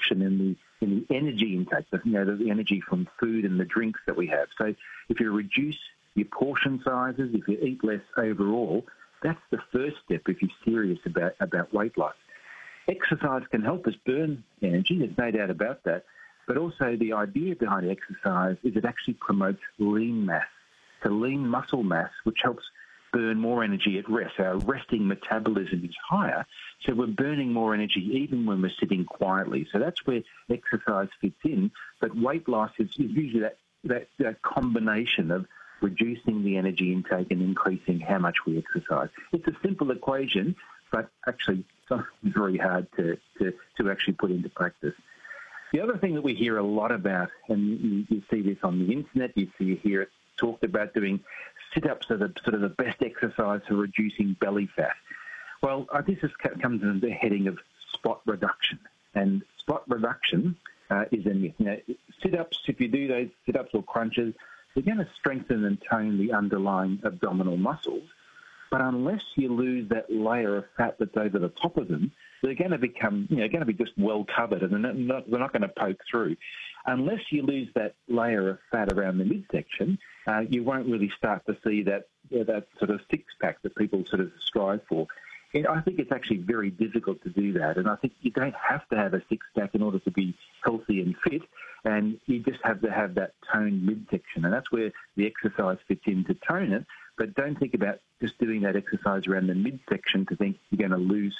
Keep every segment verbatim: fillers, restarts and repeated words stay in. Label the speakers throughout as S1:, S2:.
S1: reduction in the in the energy intake, you know, the, the energy from food and the drinks that we have. So if you reduce your portion sizes, if you eat less overall, that's the first step if you're serious about, about weight loss. Exercise can help us burn energy, there's no doubt about that, but also the idea behind exercise is it actually promotes lean mass, so lean muscle mass, which helps burn more energy at rest. Our resting metabolism is higher, so we're burning more energy even when we're sitting quietly. So that's where exercise fits in, but weight loss is, is usually that, that, that combination of reducing the energy intake and increasing how much we exercise. It's a simple equation, but actually something very hard to, to, to actually put into practice. The other thing that we hear a lot about, and you, you see this on the internet, you see you hear it talked about doing sit-ups are the sort of the best exercise for reducing belly fat. Well, uh, this is, comes under the heading of spot reduction, and spot reduction uh, is in, you know, sit-ups. If you do those sit-ups or crunches, they're going to strengthen and tone the underlying abdominal muscles. But unless you lose that layer of fat that's over the top of them, they're going to become, you know, going to be just well covered, and they're not, they're not going to poke through. Unless you lose that layer of fat around the midsection, uh, you won't really start to see that uh, that sort of six-pack that people sort of strive for. And I think it's actually very difficult to do that, and I think you don't have to have a six-pack in order to be healthy and fit, and you just have to have that toned midsection, and that's where the exercise fits in to tone it. But don't think about just doing that exercise around the midsection to think you're going to lose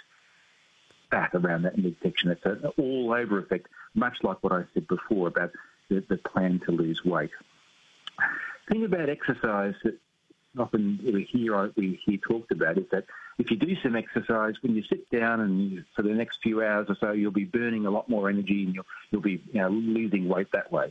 S1: fat around that midsection. It's an all-over effect, much like what I said before about the, the plan to lose weight. The thing about exercise that often we hear, we hear talked about is that if you do some exercise, when you sit down and you, for the next few hours or so, you'll be burning a lot more energy and you'll, you'll be you know, losing weight that way.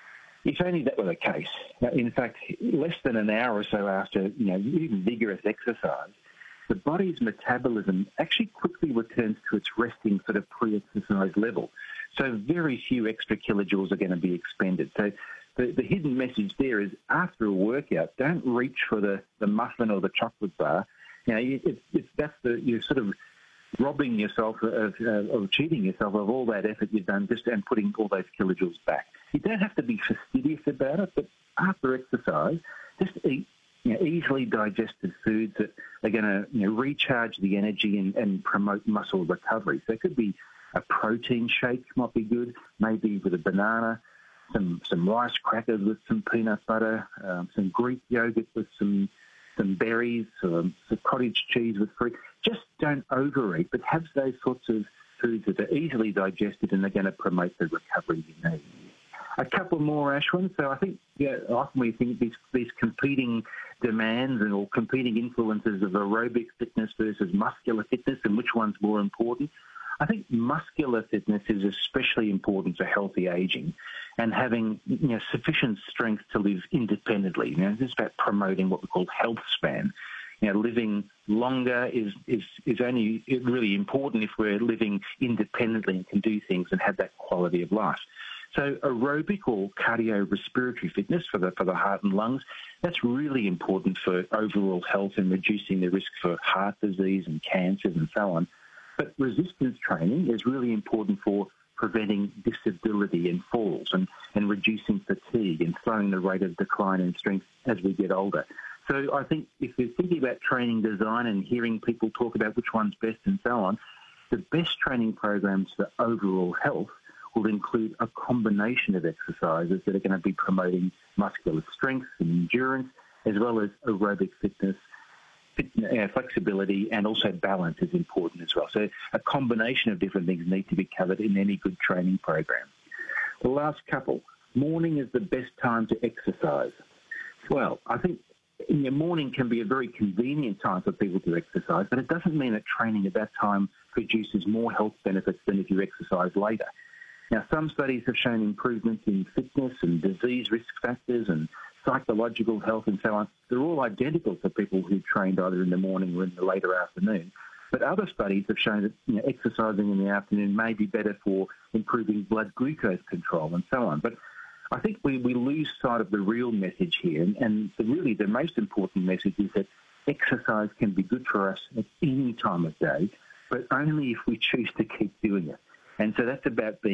S1: If only that were the case. Now, in fact, less than an hour or so after you know, even vigorous exercise, the body's metabolism actually quickly returns to its resting sort of pre-exercise level. So very few extra kilojoules are going to be expended. So the, the hidden message there is after a workout, don't reach for the, the muffin or the chocolate bar. You know, it, it, that's the, you're sort of robbing yourself of, uh, of cheating yourself of all that effort you've done just and putting all those kilojoules back. You don't have to be fastidious about it, but after exercise, just eat you know, easily digested foods that are going to you know, recharge the energy and, and promote muscle recovery. So it could be a protein shake might be good, maybe with a banana, some some rice crackers with some peanut butter, um, some Greek yogurt with some some berries, some, some cottage cheese with fruit. Just don't overeat, but have those sorts of foods that are easily digested and they're going to promote the recovery you need. A couple more, Ashwin. So I think yeah, often we think these these competing demands and or competing influences of aerobic fitness versus muscular fitness and which one's more important. I think muscular fitness is especially important for healthy aging and having you know, sufficient strength to live independently. You know, it's about promoting what we call health span. You know, living longer is, is, is only really important if we're living independently and can do things and have that quality of life. So aerobic or cardiorespiratory fitness for the for the heart and lungs, that's really important for overall health and reducing the risk for heart disease and cancers and so on. But resistance training is really important for preventing disability and falls and, and reducing fatigue and slowing the rate of decline in strength as we get older. So I think if you're thinking about training design and hearing people talk about which one's best and so on, the best training programs for overall health will include a combination of exercises that are going to be promoting muscular strength and endurance, as well as aerobic fitness, fit, uh, flexibility, and also balance is important as well. So a combination of different things need to be covered in any good training program. The last couple, morning is the best time to exercise. Well, I think in the morning can be a very convenient time for people to exercise, but it doesn't mean that training at that time produces more health benefits than if you exercise later. Now, some studies have shown improvements in fitness and disease risk factors and psychological health and so on. They're all identical for people who trained either in the morning or in the later afternoon. But other studies have shown that you know, exercising in the afternoon may be better for improving blood glucose control and so on. But I think we, we lose sight of the real message here. And, and the, really the most important message is that exercise can be good for us at any time of day, but only if we choose to keep doing it. And so that's about being